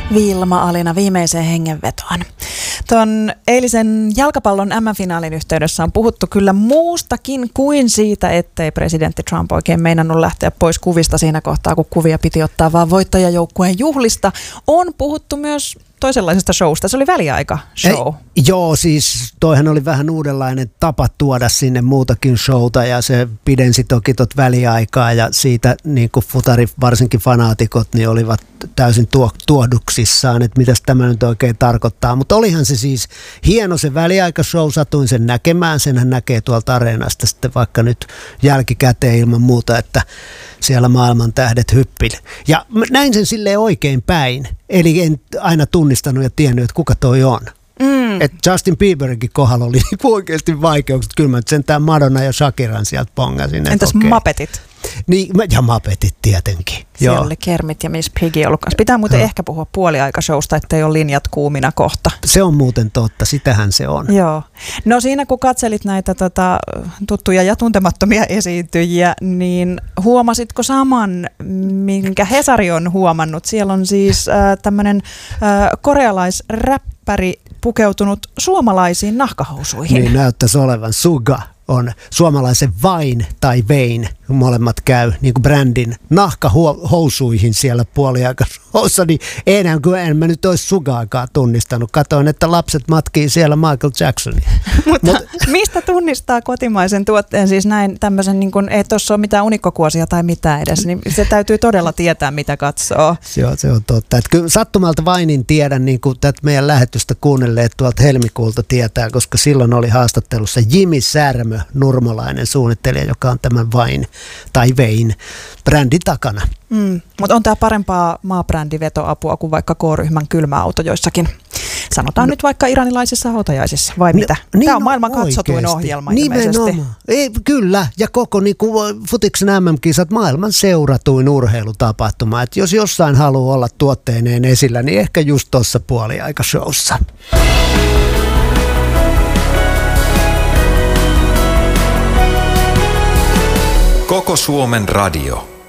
Vilma Alina viimeiseen hengenvetoon. Tuon eilisen jalkapallon M-finaalin yhteydessä on puhuttu kyllä muustakin kuin siitä, ettei presidentti Trump oikein meinannut lähteä pois kuvista siinä kohtaa, kun kuvia piti ottaa vaan voittajajoukkueen juhlista. On puhuttu myös toisenlaisesta showsta. Se oli väliaika-show. Joo, siis toihan oli vähän uudenlainen tapa tuoda sinne muutakin showta ja se pidensi toki tot väliaikaa ja siitä niin kuin futari, varsinkin fanaatikot, niin olivat täysin tuohduksissaan, että mitäs tämä nyt oikein tarkoittaa. Mutta olihan se siis hieno se väliaika-show, satuin sen näkemään, senhän näkee tuolta areenasta sitten vaikka nyt jälkikäteen ilman muuta, että siellä maailman tähdet hyppili. Ja näin sen silleen oikein päin, eli en aina tunnistanut ja tiennyt, että kuka toi on. Että Justin Bieberinkin kohdalla oli oikeasti vaikeukset. Kyllä mä sentään Madonna ja Shakiran sieltä pongasin. Entäs Muppetsit? Niin, ja Muppetit tietenkin. Siellä oli Kermit ja Miss Piggy ollut kanssa. Pitää muuten ehkä puhua puoliaikashowsta, ettei ole linjat kuumina kohta. Se on muuten totta, sitähän se on. Joo. No siinä kun katselit näitä tuttuja ja tuntemattomia esiintyjiä, niin huomasitko saman, minkä Hesari on huomannut? Siellä on siis tämmöinen korealaisräppäri pukeutunut suomalaisiin nahkahousuihin. Niin näyttäisi olevan. Suga on suomalaisen Vain tai Vein, molemmat käy niin kuin brändin nahkahousuihin siellä puoliaikashoussa, niin enää kuin en mä nyt olisi Sugaakaan tunnistanut. Katoin, että lapset matkii siellä Michael Jacksonia. Mutta mistä tunnistaa kotimaisen tuotteen, siis näin tämmöisen, niin kuin, ei tuossa ole mitään unikkokuosia tai mitään edes, niin se täytyy todella tietää, mitä katsoo. Se on totta. Että kyllä sattumalta Vainin tiedän, niin kuin tätä meidän lähetystä kuunnelleet tuolta helmikuulta tietää, koska silloin oli haastattelussa Jimi Särmö, nurmolainen suunnittelija, joka on tämän Vain tai Vein brändin takana. Mutta on tämä parempaa maabrändiveto-apua kuin vaikka K-ryhmän kylmäauto joissakin. Sanotaan nyt vaikka iranilaisissa hautajaisissa, vai mitä? Tämä on maailman katsotuin ohjelma ilmeisesti. Kyllä, ja koko niin futiksen MM-kisat maailman seuratuin urheilutapahtuma. Et jos jossain haluaa olla tuotteineen esillä, niin ehkä just tuossa puoliaikashowssa. Koko Suomen radio.